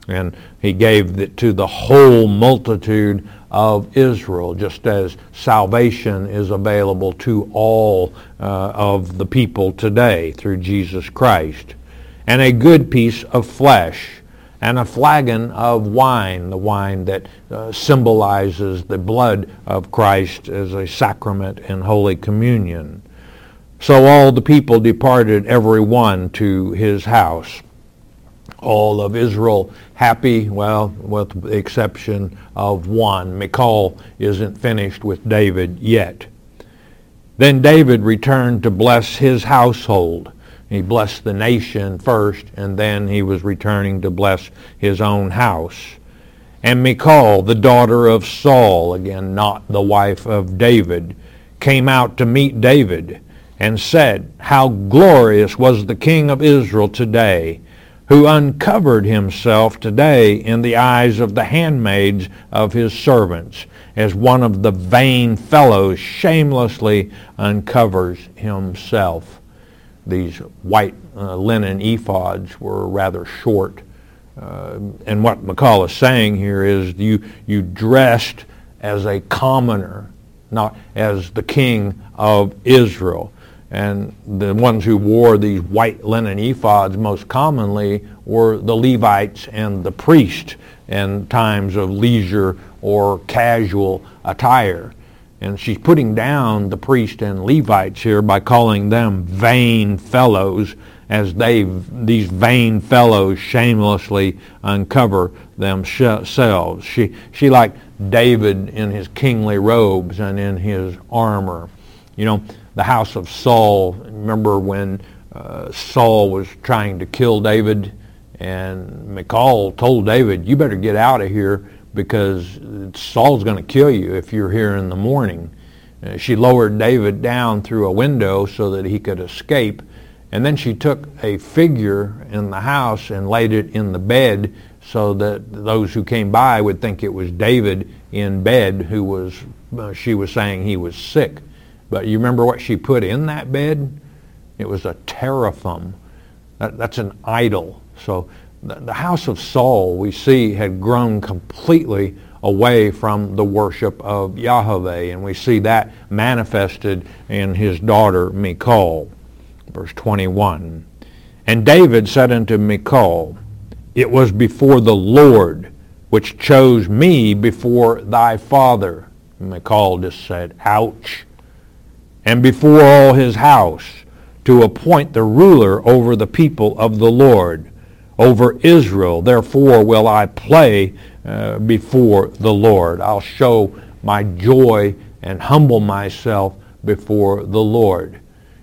And he gave it to the whole multitude of Israel, just as salvation is available to all of the people today through Jesus Christ. And a good piece of flesh, and a flagon of wine, the wine that symbolizes the blood of Christ as a sacrament in Holy Communion. So all the people departed, every one to his house. All of Israel happy, well, with the exception of one. Michal isn't finished with David yet. Then David returned to bless his household. He blessed the nation first, and then he was returning to bless his own house. And Michal, the daughter of Saul, again not the wife of David, came out to meet David and said, "How glorious was the king of Israel today, who uncovered himself today in the eyes of the handmaids of his servants, as one of the vain fellows shamelessly uncovers himself." These white linen ephods were rather short. And what Michal is saying here is you dressed as a commoner, not as the king of Israel. And the ones who wore these white linen ephods most commonly were the Levites and the priests in times of leisure or casual attire. And she's putting down the priests and Levites here by calling them vain fellows, as these vain fellows shamelessly uncover themselves. She like David in his kingly robes and in his armor. You know, the house of Saul, remember when Saul was trying to kill David, and Michal told David, "You better get out of here because Saul's going to kill you if you're here in the morning." She lowered David down through a window so that he could escape, and then she took a figure in the house and laid it in the bed so that those who came by would think it was David in bed she was saying he was sick. But you remember what she put in that bed? It was a teraphim. That's an idol. So the house of Saul, we see, had grown completely away from the worship of Yahweh, and we see that manifested in his daughter Michal. Verse 21, "And David said unto Michal, It was before the Lord which chose me before thy father." Michal just said, "Ouch." "And before all his house, to appoint the ruler over the people of the Lord, over Israel. Therefore will I play before the Lord." I'll show my joy and humble myself before the Lord.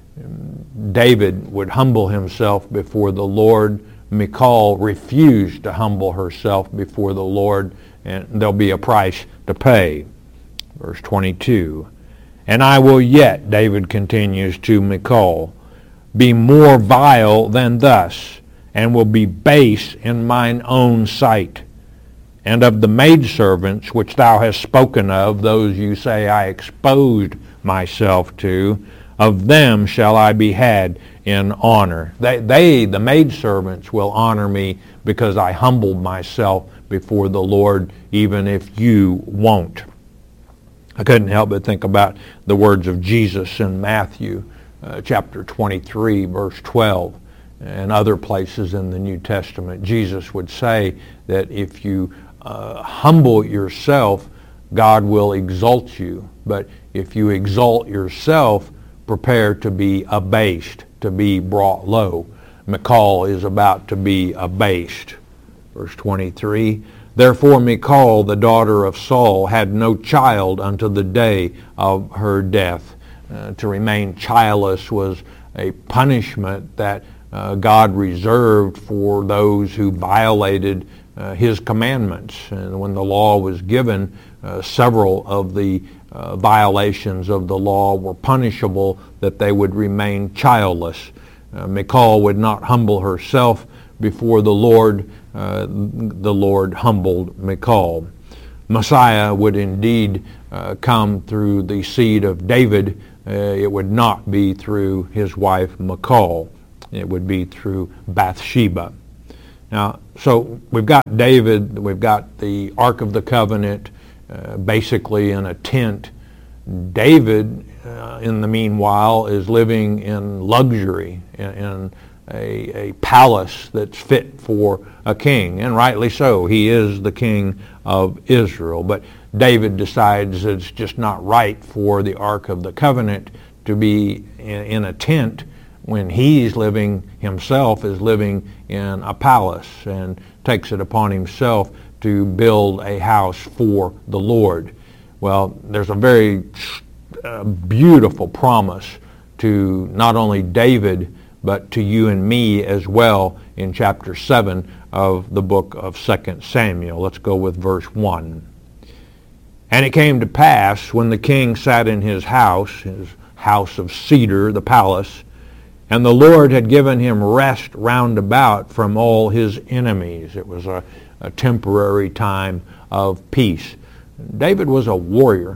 David would humble himself before the Lord. Michal refused to humble herself before the Lord, and there'll be a price to pay. Verse 22, "And I will yet," David continues to Michal, "be more vile than thus, and will be base in mine own sight. And of the maidservants which thou hast spoken of, those you say I exposed myself to, of them shall I be had in honor." They, the maidservants, will honor me because I humbled myself before the Lord, even if you won't. I couldn't help but think about the words of Jesus in Matthew chapter 23, verse 12, and other places in the New Testament. Jesus would say that if you humble yourself, God will exalt you. But if you exalt yourself, prepare to be abased, to be brought low. Michal is about to be abased. Verse 23, "Therefore Michal, the daughter of Saul, had no child unto the day of her death." To remain childless was a punishment that God reserved for those who violated his commandments. And when the law was given, several of the violations of the law were punishable, that they would remain childless. Michal would not humble herself before the Lord. The Lord humbled Michal. Messiah would indeed come through the seed of David. It would not be through his wife Michal. It would be through Bathsheba. Now, so we've got David, we've got the Ark of the Covenant, basically in a tent. David, in the meanwhile, is living in luxury, in a palace that's fit for a king, and rightly so. He is the king of Israel. But David decides it's just not right for the Ark of the Covenant to be in a tent when himself is living in a palace, and takes it upon himself to build a house for the Lord. Well, there's a very beautiful promise to not only David, but to you and me as well in chapter 7 of the book of 2 Samuel. Let's go with verse 1. And it came to pass, when the king sat in his house of cedar, the palace, and the Lord had given him rest round about from all his enemies. It was a temporary time of peace. David was a warrior.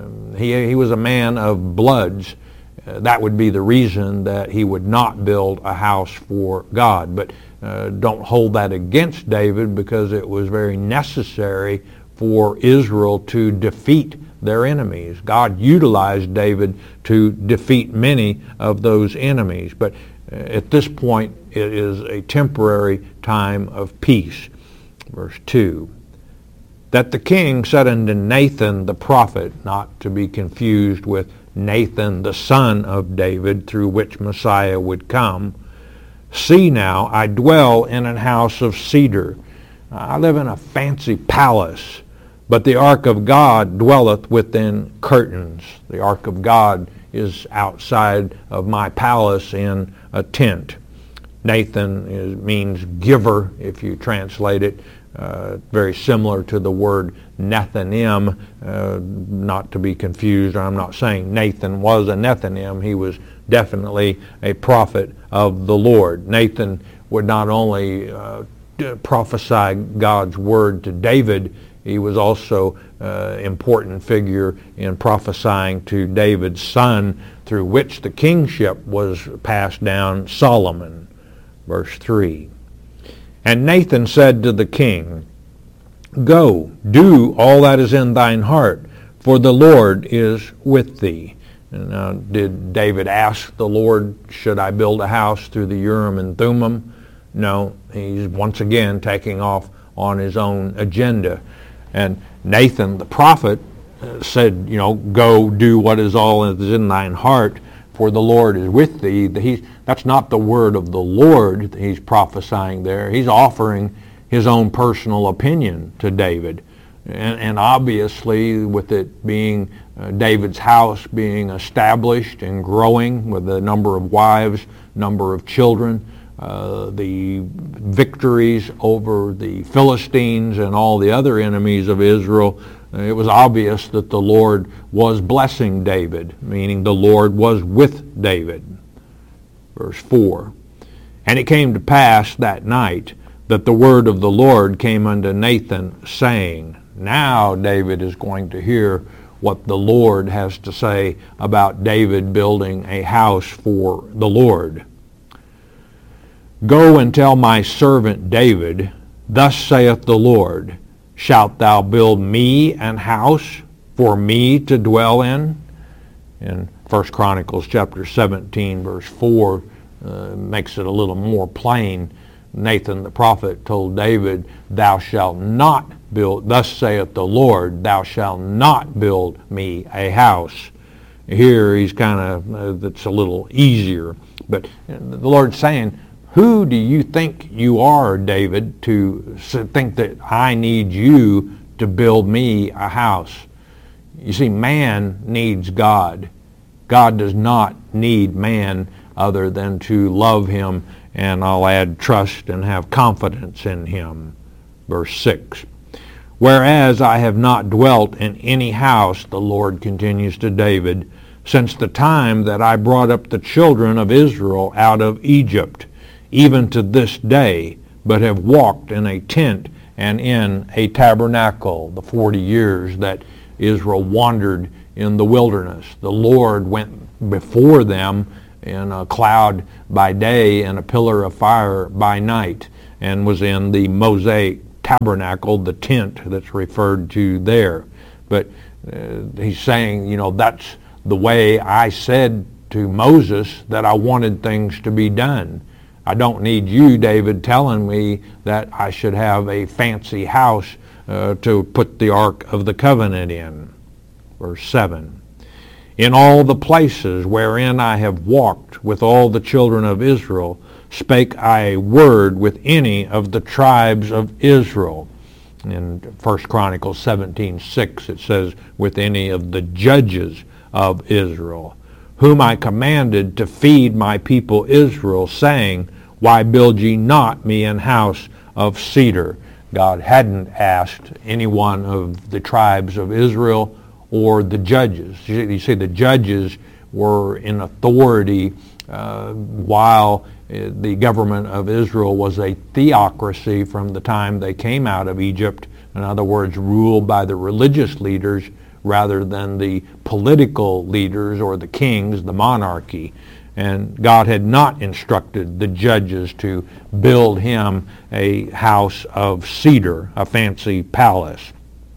He was a man of bloods. That would be the reason that he would not build a house for God. But don't hold that against David, because it was very necessary for Israel to defeat their enemies. God utilized David to defeat many of those enemies. But at this point, it is a temporary time of peace. Verse 2. That the king said unto Nathan the prophet, not to be confused with Nathan the son of David, through which Messiah would come, See now, I dwell in an house of cedar. I live in a fancy palace, but the ark of God dwelleth within curtains. The ark of God is outside of my palace in a tent. Nathan means giver, if you translate it. Very similar to the word Nethanim, not to be confused. I'm not saying Nathan was a Nethanim. He was definitely a prophet of the Lord. Nathan would not only prophesy God's word to David, he was also an important figure in prophesying to David's son, through which the kingship was passed down, Solomon. Verse 3. And Nathan said to the king, Go, do all that is in thine heart, for the Lord is with thee. Now, did David ask the Lord, should I build a house through the Urim and Thummim? No, he's once again taking off on his own agenda. And Nathan, the prophet, said, go do what is all that is in thine heart, for the Lord is with thee. That's not the word of the Lord that he's prophesying there. He's offering his own personal opinion to David. And obviously, with it being David's house being established and growing with a number of wives, number of children, the victories over the Philistines and all the other enemies of Israel, it was obvious that the Lord was blessing David, meaning the Lord was with David. Verse 4. And it came to pass that night that the word of the Lord came unto Nathan, saying, Now David is going to hear what the Lord has to say about David building a house for the Lord. Go and tell my servant David, Thus saith the Lord, Shalt thou build me an house for me to dwell in? In 1 Chronicles chapter 17, verse 4, makes it a little more plain. Nathan the prophet told David, Thou shalt not build, thus saith the Lord, Thou shalt not build me a house. Here he's it's a little easier. But the Lord's saying, who do you think you are, David, to think that I need you to build me a house? You see, man needs God. God does not need man other than to love him, and I'll add trust and have confidence in him. Verse 6. Whereas I have not dwelt in any house, the Lord continues to David, since the time that I brought up the children of Israel out of Egypt, even to this day, but have walked in a tent and in a tabernacle. The 40 years that Israel wandered in the wilderness, the Lord went before them in a cloud by day and a pillar of fire by night. and was in the Mosaic tabernacle, the tent that's referred to there. But he's saying, that's the way I said to Moses that I wanted things to be done. I don't need you, David, telling me that I should have a fancy house to put the Ark of the Covenant in. Verse 7. In all the places wherein I have walked with all the children of Israel, spake I a word with any of the tribes of Israel. In 1 Chronicles 17:6 it says, with any of the judges of Israel, whom I commanded to feed my people Israel, saying, why build ye not me an house of cedar? God hadn't asked any one of the tribes of Israel or the judges. You see, the judges were in authority while the government of Israel was a theocracy from the time they came out of Egypt. In other words, ruled by the religious leaders rather than the political leaders or the kings, the monarchy. And God had not instructed the judges to build him a house of cedar, a fancy palace.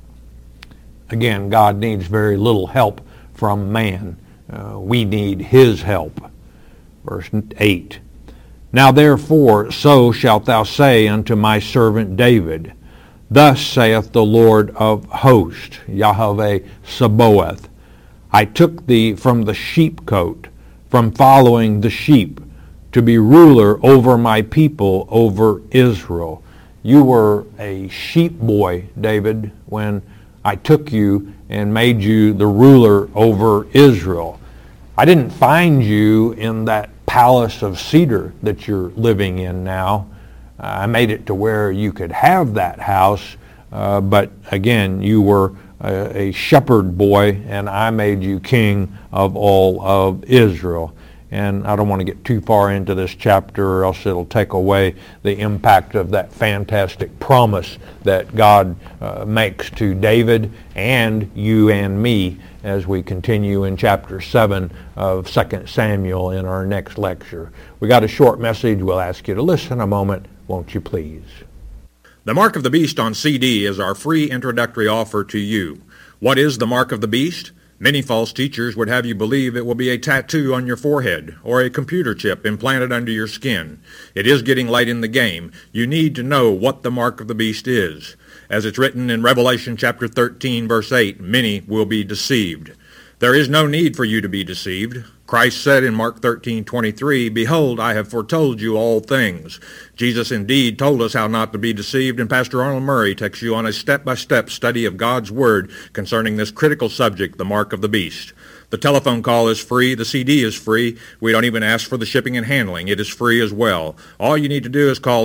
Again, God needs very little help from man. We need his help. Verse 8. Now therefore, so shalt thou say unto my servant David, thus saith the Lord of hosts, Yahweh Sabaoth, I took thee from the sheepcote, from following the sheep, to be ruler over my people, over Israel. You were a sheep boy, David, when I took you and made you the ruler over Israel. I didn't find you in that palace of cedar that you're living in now. I made it to where you could have that house, but again, you were a shepherd boy, and I made you king of all of Israel. And I don't want to get too far into this chapter, or else it'll take away the impact of that fantastic promise that God makes to David and you and me as we continue in chapter 7 of 2 Samuel in our next lecture. We got a short message. We'll ask you to listen a moment, won't you please? The Mark of the Beast on CD is our free introductory offer to you. What is the Mark of the Beast? Many false teachers would have you believe it will be a tattoo on your forehead or a computer chip implanted under your skin. It is getting late in the game. You need to know what the Mark of the Beast is. As it's written in Revelation chapter 13, verse 8, many will be deceived. There is no need for you to be deceived. Christ said in Mark 13:23, behold, I have foretold you all things. Jesus indeed told us how not to be deceived, and Pastor Arnold Murray takes you on a step-by-step study of God's Word concerning this critical subject, the Mark of the Beast. The telephone call is free. The CD is free. We don't even ask for the shipping and handling. It is free as well. All you need to do is call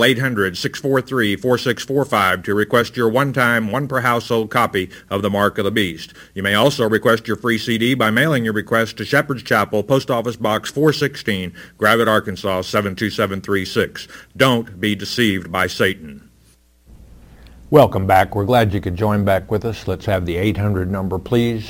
800-643-4645 to request your one-time, one-per-household copy of the Mark of the Beast. You may also request your free CD by mailing your request to Shepherd's Chapel, Post Office Box 416, Gravette, Arkansas 72736. Don't be deceived by Satan. Welcome back. We're glad you could join back with us. Let's have the 800 number, please.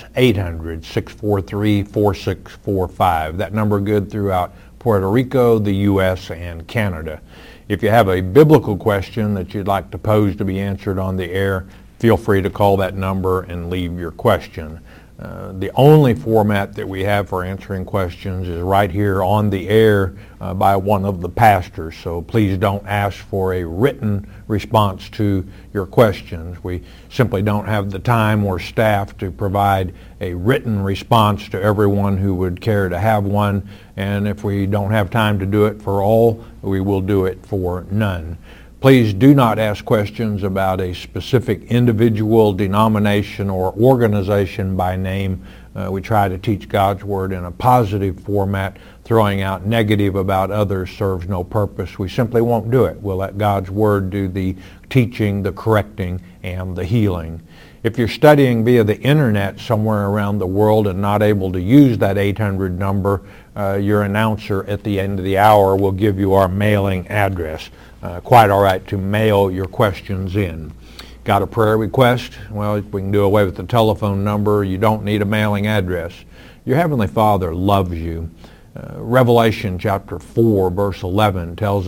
800-643-4645. That number good throughout Puerto Rico, the U.S., and Canada. If you have a biblical question that you'd like to pose to be answered on the air, feel free to call that number and leave your question. The only format that we have for answering questions is right here on the air by one of the pastors. So please don't ask for a written response to your questions. We simply don't have the time or staff to provide a written response to everyone who would care to have one. And if we don't have time to do it for all, we will do it for none. Please do not ask questions about a specific individual, denomination, or organization by name. We try to teach God's Word in a positive format. Throwing out negative about others serves no purpose. We simply won't do it. We'll let God's Word do the teaching, the correcting, and the healing. If you're studying via the internet somewhere around the world and not able to use that 800 number, your announcer at the end of the hour will give you our mailing address. Quite all right to mail your questions in. Got a prayer request? Well, we can do away with the telephone number. You don't need a mailing address. Your Heavenly Father loves you. Revelation chapter 4, verse 11 tells us,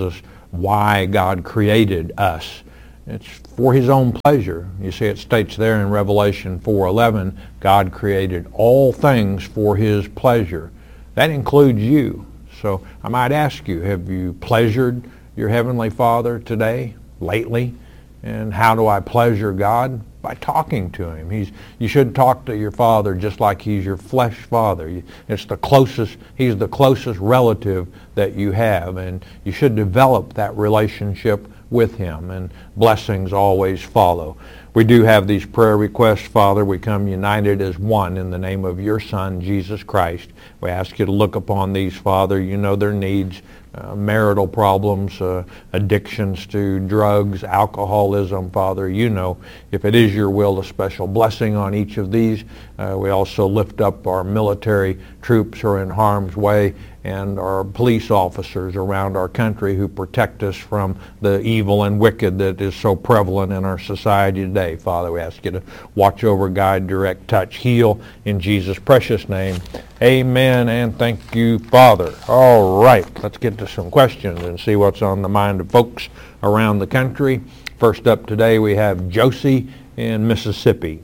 why God created us. It's for his own pleasure. You see, it states there in Revelation 4:11, God created all things for his pleasure. That includes you. So I might ask you, have you pleasured your Heavenly Father today, lately? And how do I pleasure God? By talking to him. You should talk to your father just like he's your flesh father. He's the closest relative that you have, and you should develop that relationship with him, and blessings always follow. We do have these prayer requests, Father. We come united as one in the name of your Son, Jesus Christ. We ask you to look upon these, Father. You know their needs, marital problems, addictions to drugs, alcoholism, Father. You know, if it is your will, a special blessing on each of these. We also lift up our military troops who are in harm's way, and our police officers around our country who protect us from the evil and wicked that is so prevalent in our society today. Father, we ask you to watch over, guide, direct, touch, heal in Jesus' precious name. Amen, and thank you, Father. All right, let's get to some questions and see what's on the mind of folks around the country. First up today, we have Josie in Mississippi.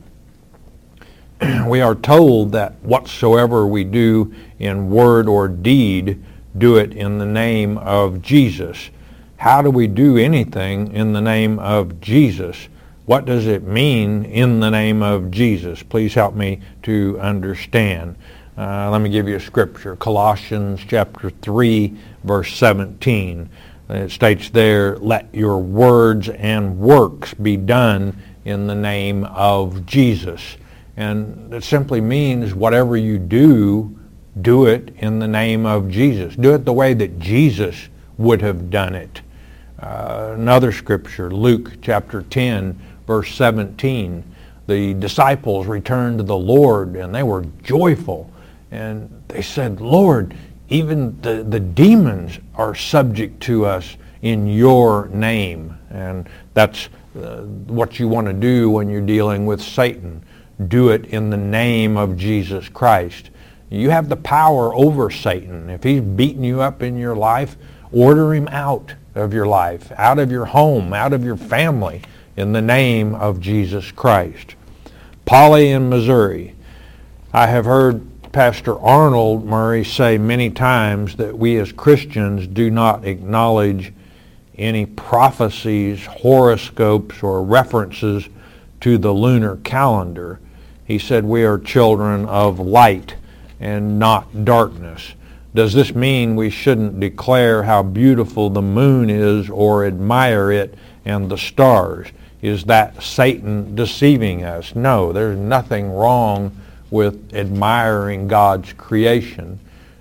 We are told that whatsoever we do in word or deed, do it in the name of Jesus. How do we do anything in the name of Jesus? What does it mean in the name of Jesus? Please help me to understand. Let me give you a scripture. Colossians chapter 3, verse 17. It states there, let your words and works be done in the name of Jesus. And it simply means whatever you do, do it in the name of Jesus. Do it the way that Jesus would have done it. Another scripture, Luke chapter 10, verse 17. The disciples returned to the Lord and they were joyful. And they said, Lord, even the demons are subject to us in your name. And that's what you want to do when you're dealing with Satan. Do it in the name of Jesus Christ. You have the power over Satan. If he's beating you up in your life, order him out of your life, out of your home, out of your family, in the name of Jesus Christ. Polly in Missouri. I have heard Pastor Arnold Murray say many times that we as Christians do not acknowledge any prophecies, horoscopes, or references to the lunar calendar. He said we are children of light and not darkness. Does this mean we shouldn't declare how beautiful the moon is or admire it and the stars? Is that Satan deceiving us? No, there's nothing wrong with admiring God's creation.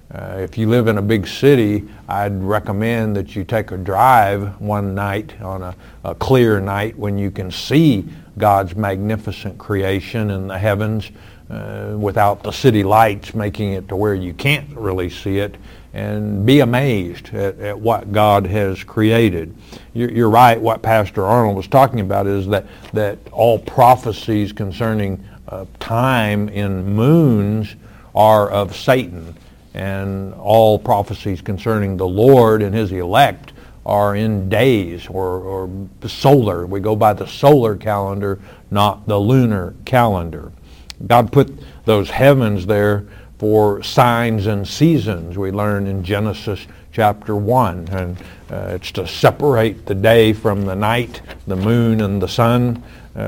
If you live in a big city, I'd recommend that you take a drive one night on a clear night when you can see God's magnificent creation in the heavens without the city lights making it to where you can't really see it, and be amazed at what God has created. You're right, what Pastor Arnold was talking about is that all prophecies concerning time in moons are of Satan, and all prophecies concerning the Lord and his elect are in days or solar. We go by the solar calendar, not the lunar calendar. God put those heavens there for signs and seasons. We learn in Genesis chapter 1, and it's to separate the day from the night, the moon and the sun,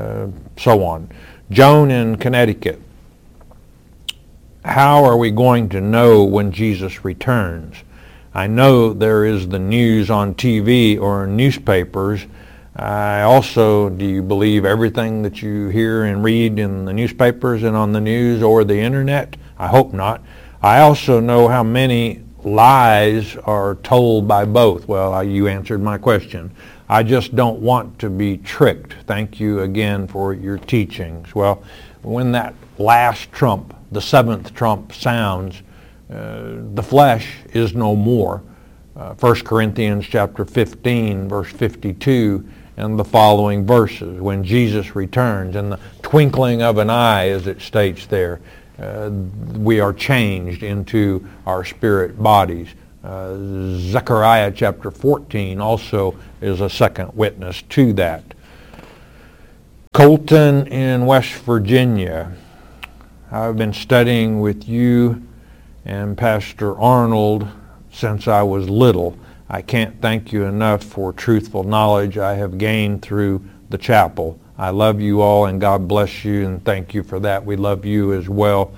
so on. Joan in Connecticut. How are we going to know when Jesus returns? I know there is the news on TV or newspapers. Do you believe everything that you hear and read in the newspapers and on the news or the internet? I hope not. I also know how many lies are told by both. Well, you answered my question. I just don't want to be tricked. Thank you again for your teachings. Well, when that last trump, the seventh trump sounds, the flesh is no more. 1 Corinthians chapter 15, verse 52, and the following verses. When Jesus returns, in the twinkling of an eye, as it states there, we are changed into our spirit bodies. Zechariah chapter 14 also is a second witness to that. Colton in West Virginia. I've been studying with you and Pastor Arnold since I was little. I can't thank you enough for truthful knowledge I have gained through the chapel. I love you all, and God bless you, and thank you for that. We love you as well.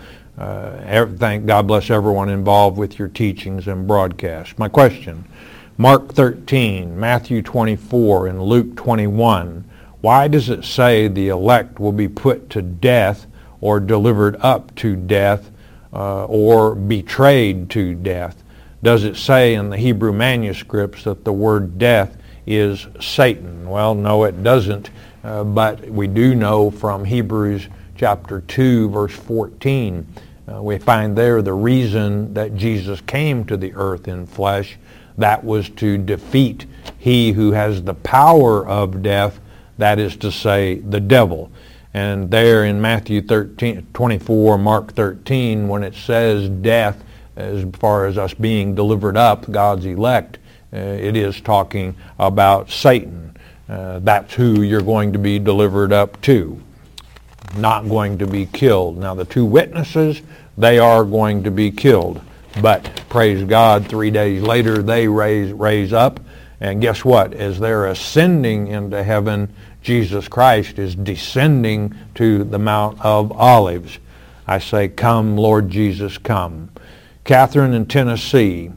God bless everyone involved with your teachings and broadcasts. My question, Mark 13, Matthew 24, and Luke 21. Why does it say the elect will be put to death or delivered up to death or betrayed to death? Does it say in the Hebrew manuscripts that the word death is Satan? Well, no, it doesn't, but we do know from Hebrews chapter 2, verse 14, we find there the reason that Jesus came to the earth in flesh. That was to defeat he who has the power of death, that is to say, the devil. And there in Matthew 24, Mark 13, when it says death, as far as us being delivered up, God's elect, it is talking about Satan. That's who you're going to be delivered up to, not going to be killed. Now the two witnesses, they are going to be killed. But praise God, 3 days later they raise up. And guess what? As they're ascending into heaven, Jesus Christ is descending to the Mount of Olives. I say, come, Lord Jesus, come. Catherine in Tennessee.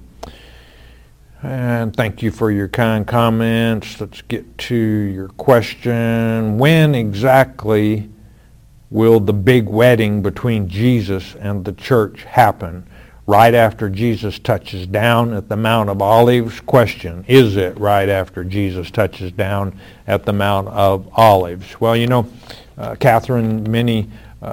And thank you for your kind comments. Let's get to your question. When exactly will the big wedding between Jesus and the church happen? Right after Jesus touches down at the Mount of Olives? Question, is it right after Jesus touches down at the Mount of Olives? Well, you know, Catherine, many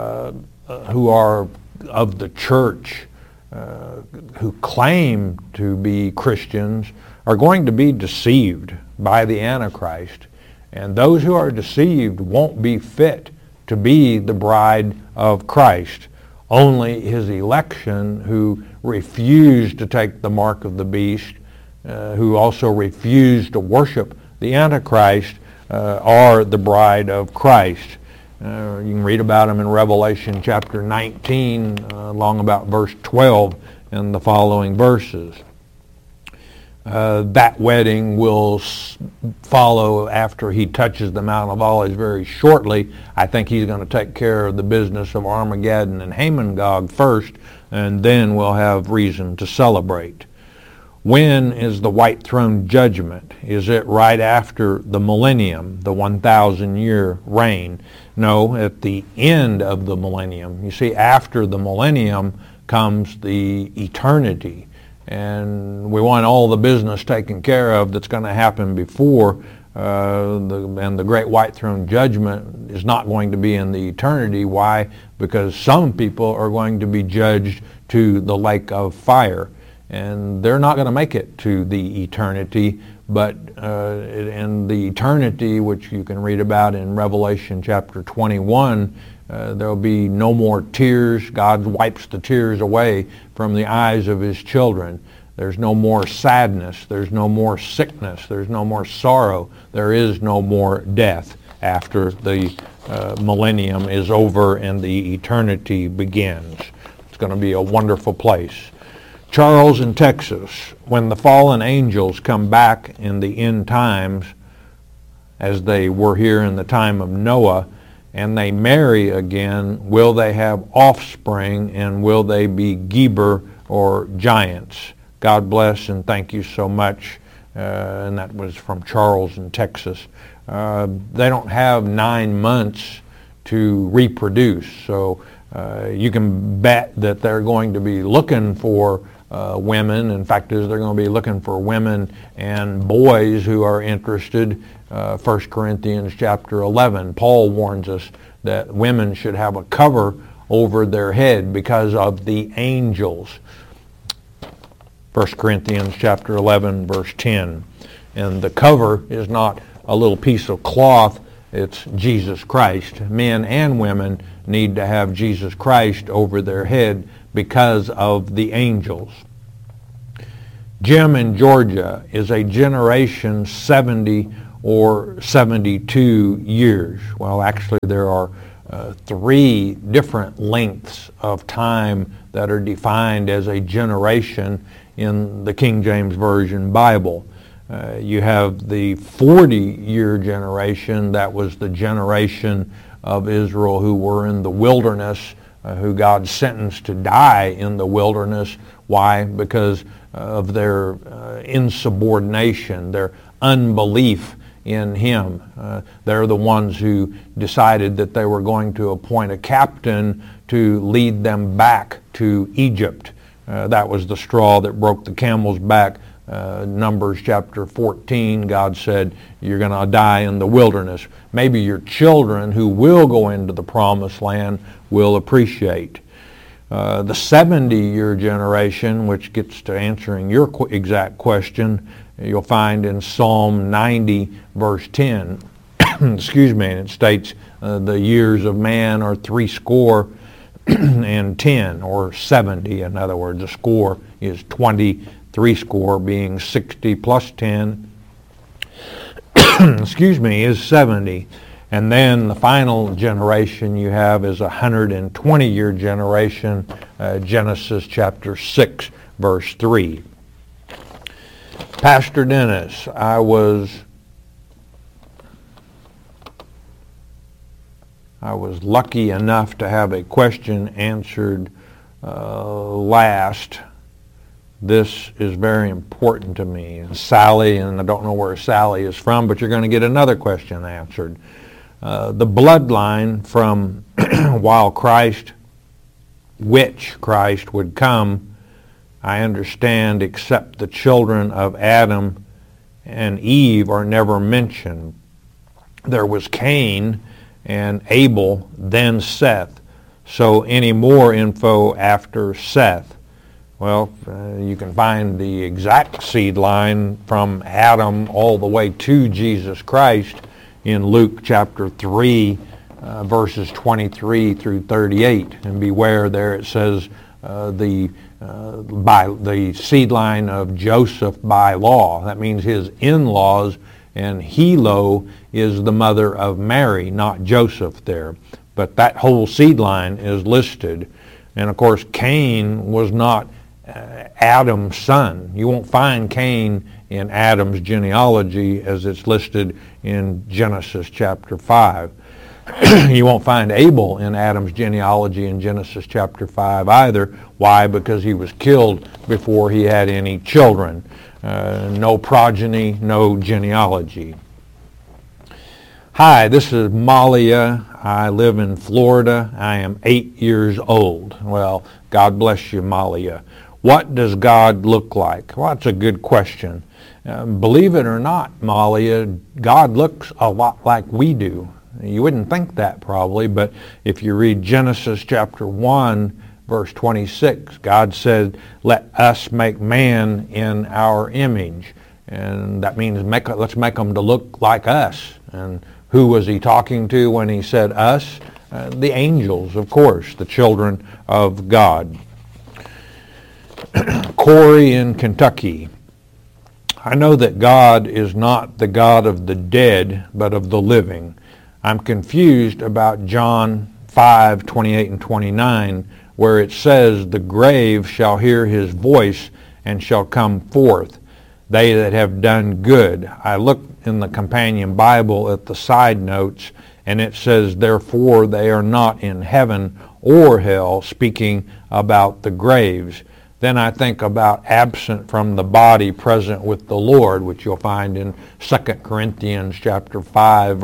who are of the church who claim to be Christians are going to be deceived by the Antichrist. And those who are deceived won't be fit to be the bride of Christ. Only his election who refused to take the mark of the beast, who also refused to worship the Antichrist, are the bride of Christ. You can read about them in Revelation chapter 19, along about verse 12 and the following verses. That wedding will follow after he touches the Mount of Olives very shortly. I think he's going to take care of the business of Armageddon and Hamon-Gog first, and then we'll have reason to celebrate. When is the white throne judgment? Is it right after the millennium, the 1,000-year reign? No, at the end of the millennium. You see, after the millennium comes the eternity. And we want all the business taken care of that's going to happen before, and the great white throne judgment is not going to be in the eternity. Why? Because some people are going to be judged to the lake of fire, and they're not going to make it to the eternity. But in the eternity, which you can read about in Revelation chapter 21, there will be no more tears. God wipes the tears away from the eyes of his children. There's no more sadness. There's no more sickness. There's no more sorrow. There is no more death after the millennium is over and the eternity begins. It's going to be a wonderful place. Charles in Texas, when the fallen angels come back in the end times, as they were here in the time of Noah, and they marry again, will they have offspring, and will they be Geber or giants? God bless, and thank you so much. And that was from Charles in Texas. They don't have 9 months to reproduce, so you can bet that they're going to be looking for women. In fact, they're going to be looking for women and boys who are interested. 1 Corinthians chapter 11, Paul warns us that women should have a cover over their head because of the angels. 1 Corinthians chapter 11, verse 10. And the cover is not a little piece of cloth, it's Jesus Christ. Men and women need to have Jesus Christ over their head because of the angels. Jim in Georgia is a generation 70 or 72 years. Well, actually there are three different lengths of time that are defined as a generation in the King James Version Bible. You have the 40-year generation. That was the generation of Israel who were in the wilderness, who God sentenced to die in the wilderness. Why? Because of their insubordination, their unbelief in Him. They're the ones who decided that they were going to appoint a captain to lead them back to Egypt. That was the straw that broke the camel's back. Numbers chapter 14, God said, you're going to die in the wilderness. Maybe your children who will go into the promised land will appreciate. The 70-year generation, which gets to answering your exact question, you'll find in Psalm 90, verse 10. Excuse me, and it states the years of man are 70, and 10, or 70. In other words, the score is 20, 70 being 60 plus 10, excuse me, is 70. And then the final generation you have is a 120-year generation, Genesis chapter 6, verse 3. Pastor Dennis, I was lucky enough to have a question answered last. This is very important to me. And Sally, and I don't know where Sally is from, but you're going to get another question answered. The bloodline from while Christ would come, I understand, except the children of Adam and Eve are never mentioned. There was Cain and Abel, then Seth. So any more info after Seth? Well, you can find the exact seed line from Adam all the way to Jesus Christ in Luke chapter 3, verses 23 through 38. And beware, there it says the seed line of Joseph by law. That means his in-laws, and Helo is the mother of Mary, not Joseph there. But that whole seed line is listed. And of course, Cain was not Adam's son. You won't find Cain in Adam's genealogy as it's listed in Genesis chapter 5. You won't find Abel in Adam's genealogy in Genesis chapter 5 either. Why? Because he was killed before he had any children. No progeny, no genealogy. Hi, this is Malia. I live in Florida. I am 8 years old. Well, God bless you, Malia. What does God look like? Well, that's a good question. Believe it or not, Malia, God looks a lot like we do. You wouldn't think that probably, but if you read Genesis chapter 1, verse 26, God said, let us make man in our image. And that means let's make them to look like us. And who was he talking to when he said us? The angels, of course, the children of God. Corey in Kentucky. I know that God is not the God of the dead, but of the living. I'm confused about John 5, 28 and 29, where it says, the grave shall hear his voice and shall come forth, they that have done good. I looked in the companion Bible at the side notes, and it says, therefore they are not in heaven or hell, speaking about the graves. Then I think about absent from the body, present with the Lord, which you'll find in 2 Corinthians chapter 5,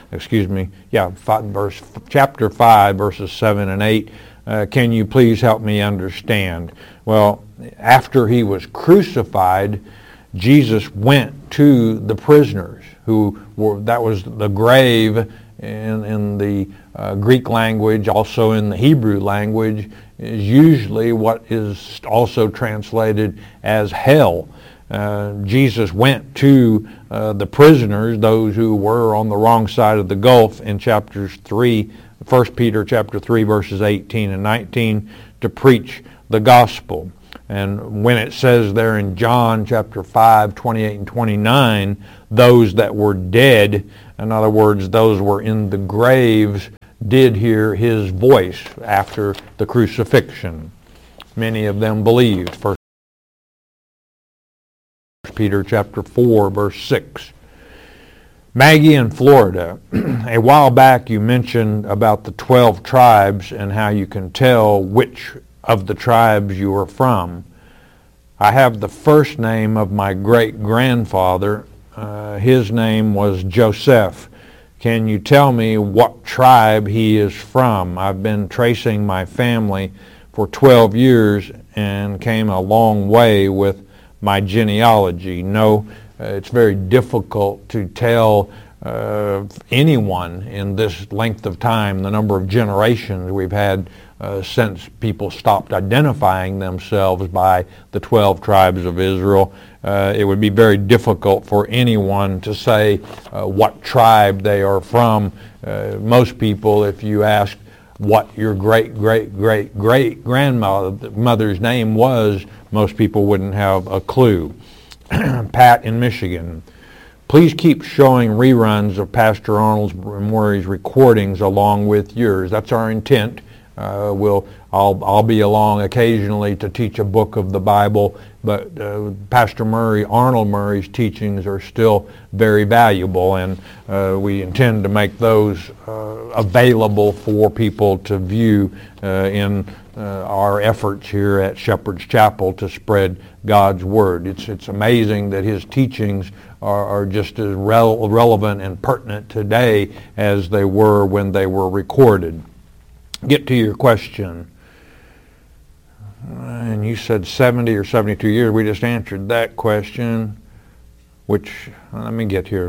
chapter 5, verses 7 and 8. Can you please help me understand? Well, after he was crucified, Jesus went to the prisoners that was the grave in the Greek language, also in the Hebrew language, is usually what is also translated as hell. Jesus went to the prisoners, those who were on the wrong side of the gulf, in chapters 3, 1 Peter chapter 3, verses 18 and 19, to preach the gospel. And when it says there in John chapter 5, 28 and 29, those that were dead, in other words, those were in the graves, did hear his voice after the crucifixion. Many of them believed. 1 Peter chapter 4, verse 6. Maggie in Florida, a while back you mentioned about the 12 tribes and how you can tell which of the tribes you are from. I have the first name of my great-grandfather. His name was Joseph. Can you tell me what tribe he is from? I've been tracing my family for 12 years and came a long way with my genealogy. No, it's very difficult to tell anyone in this length of time, the number of generations we've had since people stopped identifying themselves by the 12 tribes of Israel. It would be very difficult for anyone to say what tribe they are from. Most people, if you ask what your great-great-great-great-grandmother's name was, most people wouldn't have a clue. Pat in Michigan. Please keep showing reruns of Pastor Arnold Murray's recordings along with yours. That's our intent. I'll be along occasionally to teach a book of the Bible, but Pastor Arnold Murray's teachings are still very valuable, and we intend to make those available for people to view in our efforts here at Shepherd's Chapel to spread God's Word. It's amazing that his teachings are just as relevant and pertinent today as they were when they were recorded. Get to your question. And you said 70 or 72 years. We just answered that question, which, let me get here.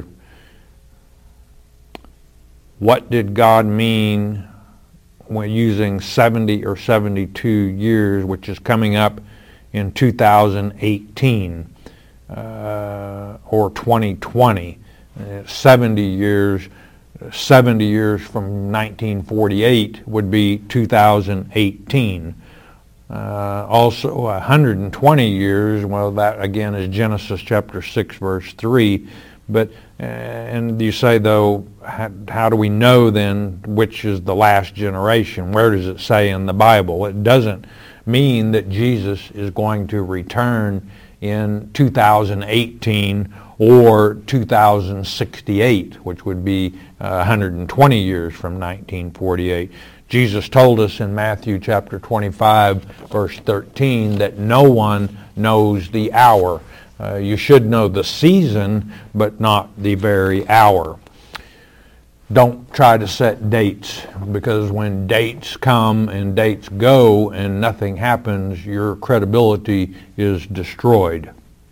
What did God mean when using 70 or 72 years, which is coming up in 2018 or 2020? 70 years from 1948 would be 2018. Also 120 years, well, that again is Genesis chapter 6 verse 3. But and you say, though, how do we know then which is the last generation? Where does it say in the Bible? It doesn't mean that Jesus is going to return in 2018 or 2068, which would be 120 years from 1948. Jesus told us in Matthew chapter 25, verse 13, that no one knows the hour. You should know the season, but not the very hour. Don't try to set dates, because when dates come and dates go and nothing happens, your credibility is destroyed.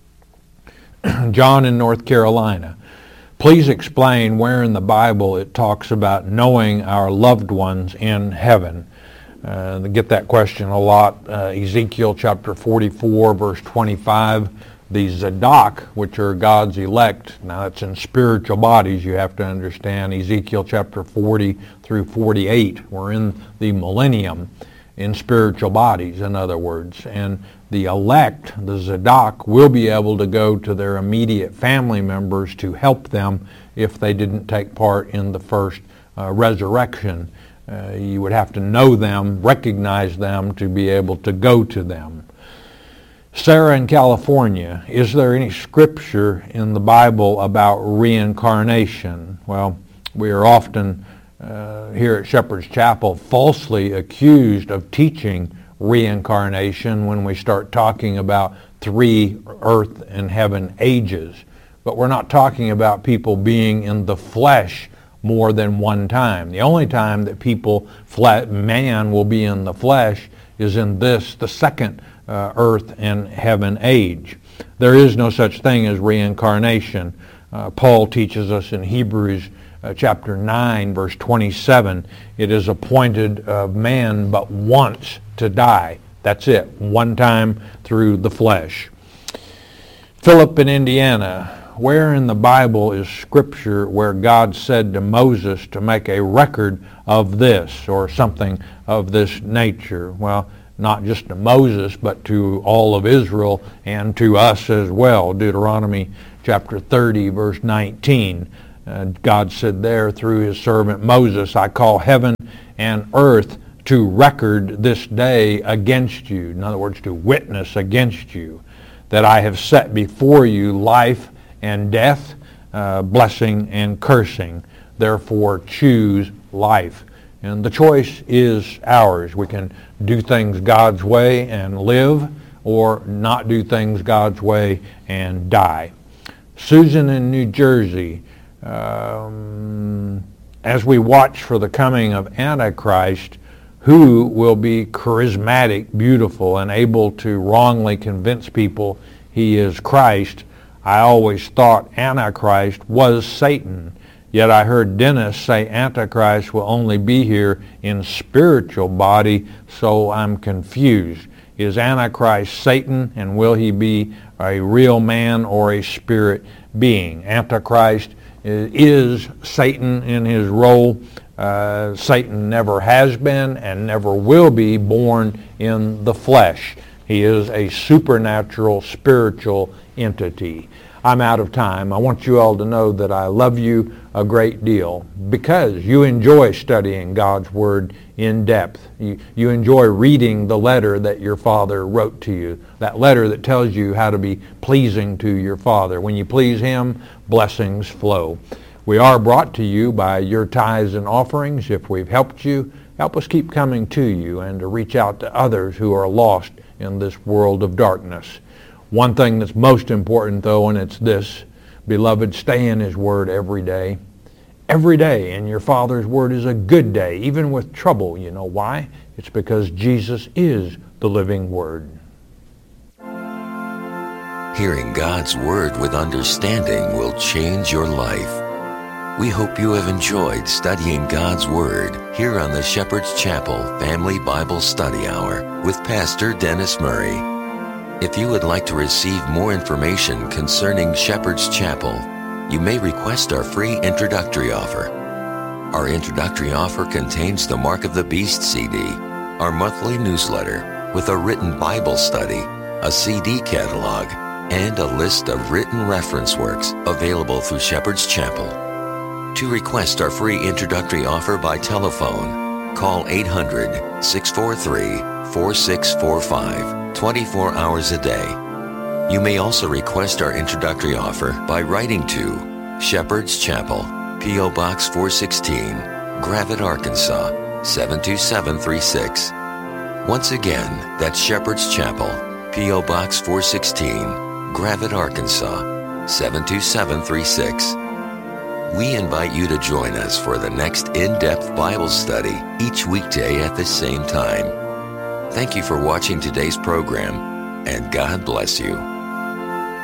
John in North Carolina. Please explain where in the Bible it talks about knowing our loved ones in heaven. I get that question a lot. Ezekiel chapter 44, verse 25. The Zadok, which are God's elect, now it's in spiritual bodies, you have to understand. Ezekiel chapter 40 through 48. We're in the millennium in spiritual bodies, in other words. And the elect, the Zadok, will be able to go to their immediate family members to help them if they didn't take part in the first resurrection. You would have to know them, recognize them, to be able to go to them. Sarah in California, is there any scripture in the Bible about reincarnation? Well, we are often here at Shepherd's Chapel falsely accused of teaching reincarnation when we start talking about 3 earth and heaven ages. But we're not talking about people being in the flesh more than one time. The only time that man will be in the flesh is in the second earth and heaven age. There is no such thing as reincarnation. Paul teaches us in Hebrews chapter 9, verse 27, it is appointed of man but once to die. That's it, one time through the flesh. Philip in Indiana, where in the Bible is scripture where God said to Moses to make a record of this or something of this nature? Well, not just to Moses, but to all of Israel and to us as well. Deuteronomy chapter 30, verse 19. God said there through his servant Moses, I call heaven and earth to record this day against you. In other words, to witness against you, that I have set before you life and death, blessing and cursing. Therefore choose life. And the choice is ours. We can do things God's way and live, or not do things God's way and die. Susan in New Jersey, as we watch for the coming of Antichrist, who will be charismatic, beautiful, and able to wrongly convince people he is Christ, I always thought Antichrist was Satan. Yet I heard Dennis say Antichrist will only be here in spiritual body, so I'm confused. Is Antichrist Satan, and will he be a real man or a spirit being? Antichrist is Satan in his role. Satan never has been and never will be born in the flesh. He is a supernatural, spiritual entity. I'm out of time. I want you all to know that I love you a great deal because you enjoy studying God's Word in depth. You enjoy reading the letter that your Father wrote to you, that letter that tells you how to be pleasing to your Father. When you please Him, blessings flow. We are brought to you by your tithes and offerings. If we've helped you, help us keep coming to you and to reach out to others who are lost in this world of darkness. One thing that's most important, though, and it's this: beloved, stay in His Word every day. Every day in your Father's Word is a good day, even with trouble. You know why? It's because Jesus is the living Word. Hearing God's Word with understanding will change your life. We hope you have enjoyed studying God's Word here on the Shepherd's Chapel Family Bible Study Hour with Pastor Dennis Murray. If you would like to receive more information concerning Shepherd's Chapel, you may request our free introductory offer. Our introductory offer contains the Mark of the Beast CD, our monthly newsletter with a written Bible study, a CD catalog, and a list of written reference works available through Shepherd's Chapel. To request our free introductory offer by telephone, call 800-643-4645. 24 hours a day. You may also request our introductory offer by writing to Shepherd's Chapel, P.O. Box 416, Gravette, Arkansas, 72736. Once again, that's Shepherd's Chapel, P.O. Box 416, Gravette, Arkansas, 72736. We invite you to join us for the next in-depth Bible study each weekday at the same time. Thank you for watching today's program, and God bless you.